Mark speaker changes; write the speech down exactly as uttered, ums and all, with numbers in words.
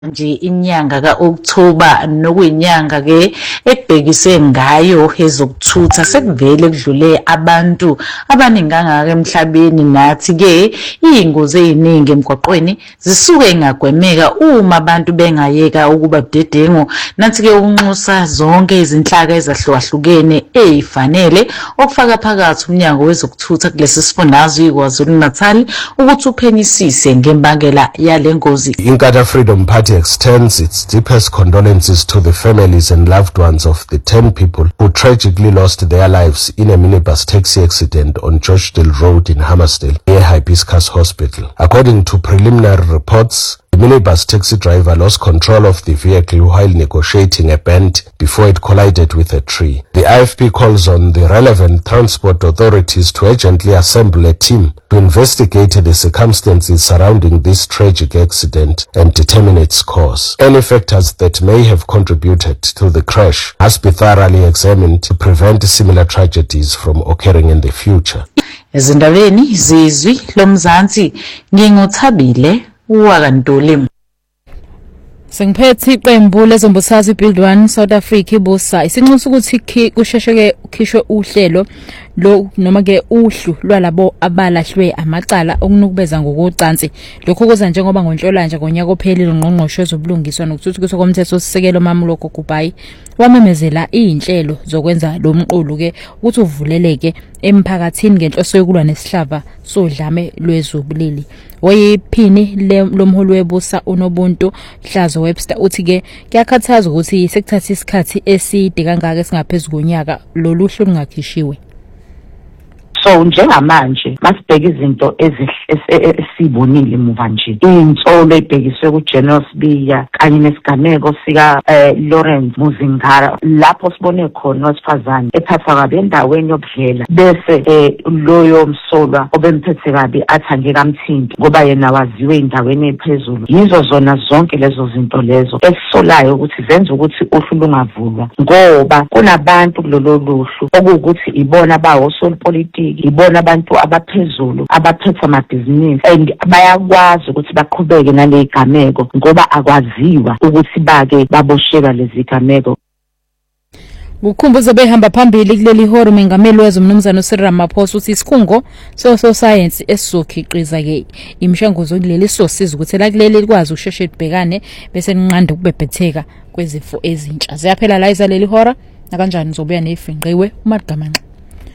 Speaker 1: nje inyanga kaOctober nokuyinyanga ke ekubhekiswe ngayo ezokuthutha sekuvele kudlule abantu abaninganga ke emhlabeni nathi ke ingozi eziningi emgwaqweni zisuke ingagwemeka uma abantu bengayeka ukuba budedengu nathi ke unxusa zonke izinhlaka ezahlukahlukene ezifanele okufaka phakathi umnyango wezokuthutha kulesi sifundazwe iKwaZulu Natal ukuthi uphenyisise ngembangela yale ngozi.
Speaker 2: Inkatha Freedom Party extends its deepest condolences to the families and loved ones of the ten people who tragically lost their lives in a minibus taxi accident on Georgedale Road in Hammersdale near Hibiscus Hospital. According to preliminary reports, the minibus taxi driver lost control of the vehicle while negotiating a bend before it collided with a tree. The I F P calls on the relevant transport authorities to urgently assemble a team to investigate the circumstances surrounding this tragic accident and determine its cause. Any factors that may have contributed to the crash must be thoroughly examined to prevent similar tragedies from occurring in the future.
Speaker 1: Ezindabeni zizwi lomzansi ngingothabile wakantuli.
Speaker 3: Sengiphethe iqembu lezombusazwe Build One South Africa ibusa isinxusa ukuthi kushesheke ukhishwe uhlelo lo noma ke uhlu lwalabo abalahlwe amacala okunukubeza ngokucansi. Lokho kuza njengoba ngoNhlolanja ngonyaka ophelile ungqongqoshe zobulungiswa nokuthuthukiswa komthetho osisekelo Mamulo Gugubhayi wamemezela izinhlelo zokwenza lo mqulu ke ukuthi uvuleleke emphakathini ngenhloso yokulwa nesihlava sodlame lwezobulili. Oyiphini lomholi webusa uNobuntu Hlazo Webster uthi ke kuyakhathaza ukuthi sekuthatha isikhathi eside kangaka singaphezulu konyaka loluhlu lungakhishiwe.
Speaker 4: So njengamanje masibheka izinto esibonile emuva nje insolo ebhekiswe kuGeneral Sibiya kanye nesigameko sika Lawrence Muzingara lapho sibone khona wesifazane ephathwa kabi endaweni yokudlela bese loyo msolwa obemphethe kabi athange kamthingi ngoba yena waziwe endaweni ephezulu. Yizo zona zonke lezo zinto lezo esisolayo ukuthi zenza ukuthi uhlu lungavulwa ngoba kunabantu kulolu luhlu okuwukuthi ibona bawo solpolitiki ibona abantu abaphezulu abaphethe amabhizinisi and bayakwazi ukuthi baqhubeke nale igameko ngoba akwaziwa ukuthi bake babosheka lezi gameko.
Speaker 3: Ukukhumbuza behamba phambili kuleli horo mengameli wezomnumzana uCyril Ramaphosa uthi isikhungo so science esizokhiqiza ke imishanguzo kuleli sosiza ukuthi la kuleli likwazi ukusheshe libhekane bese linqanda ukubhebhetheka kwezifo ezintsha. Ziyaphela la izaleli hora na kanjani nizobuya nefinqiwe uMagamanxa.